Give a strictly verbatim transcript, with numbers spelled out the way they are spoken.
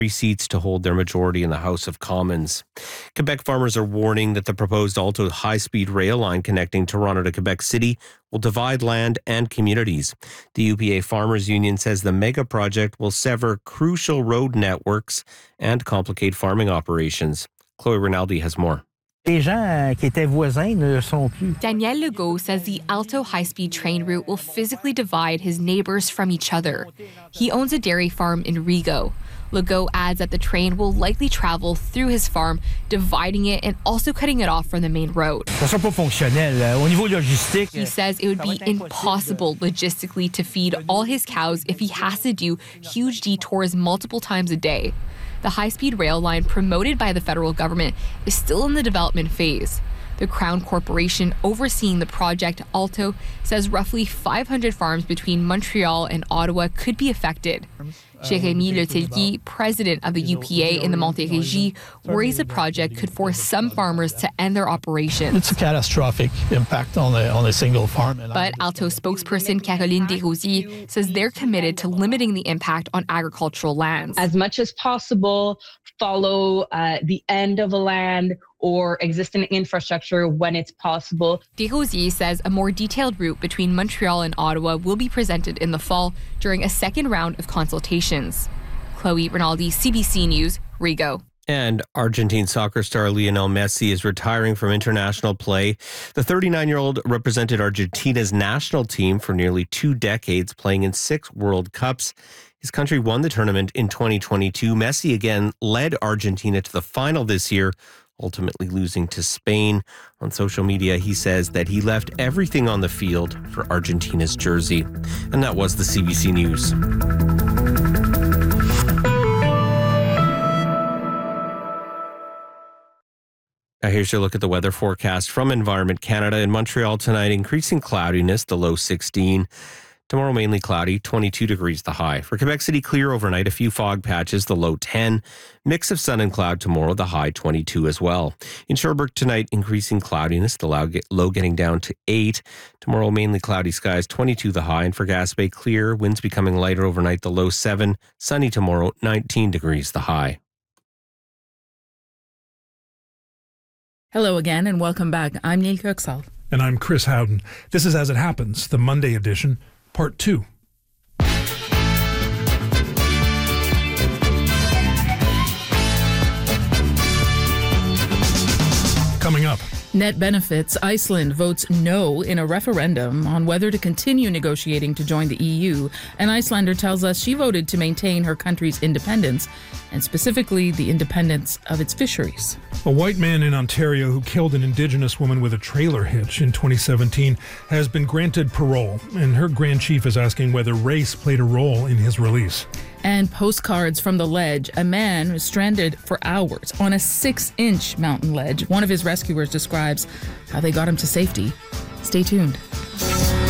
seats to hold their majority in the House of Commons. Quebec farmers are warning that the proposed Alto high-speed rail line connecting Toronto to Quebec City will divide land and communities. The U P A Farmers Union says the mega project will sever crucial road networks and complicate farming operations. Chloe Rinaldi has more. Les gens qui étaient voisins ne sont plus. Daniel Legault says the Alto high-speed train route will physically divide his neighbors from each other. He owns a dairy farm in Rigaud. Legault adds that the train will likely travel through his farm, dividing it and also cutting it off from the main road. Ça sera pas fonctionnel. Au niveau logistique, he says it would be impossible logistically to feed all his cows if he has to do huge detours multiple times a day. The high-speed rail line promoted by the federal government is still in the development phase. The Crown Corporation overseeing the project, Alto, says roughly five hundred farms between Montreal and Ottawa could be affected. Jérémy Letellier, president of the U P A in the Montérégie, worries the project could force some farmers to end their operations. It's a catastrophic impact on a, on a single farm. But Alto spokesperson Caroline Desrosiers says they're committed to limiting the impact on agricultural lands. As much as possible, follow uh, the end of a land or existing infrastructure when it's possible. Desrosiers says a more detailed route between Montreal and Ottawa will be presented in the fall during a second round of consultations. Chloe Rinaldi, C B C News, Rigaud. And Argentine soccer star Lionel Messi is retiring from international play. The thirty-nine-year-old represented Argentina's national team for nearly two decades, playing in six World Cups. His country won the tournament in twenty twenty-two. Messi again led Argentina to the final this year, ultimately losing to Spain. On social media, he says that he left everything on the field for Argentina's jersey. And that was the C B C News. Now here's your look at the weather forecast from Environment Canada. In Montreal tonight, increasing cloudiness, the low sixteen. Tomorrow, mainly cloudy, twenty-two degrees the high. For Quebec City, clear overnight, a few fog patches, the low ten. Mix of sun and cloud tomorrow, the high twenty-two as well. In Sherbrooke tonight, increasing cloudiness, the low getting down to eight. Tomorrow, mainly cloudy skies, twenty-two the high. And for Gaspé, clear, winds becoming lighter overnight, the low seven. Sunny tomorrow, nineteen degrees the high. Hello again and welcome back. I'm Neil Kirksall. And I'm Chris Howden. This is As It Happens, the Monday edition, part two. Coming up. Net benefits. Iceland votes no in a referendum on whether to continue negotiating to join the E U. An Icelander tells us she voted to maintain her country's independence, and specifically the independence of its fisheries. A white man in Ontario who killed an Indigenous woman with a trailer hitch in twenty seventeen has been granted parole, and her Grand Chief is asking whether race played a role in his release. And postcards from the ledge. A man was stranded for hours on a six-inch mountain ledge. One of his rescuers describes how they got him to safety. Stay tuned.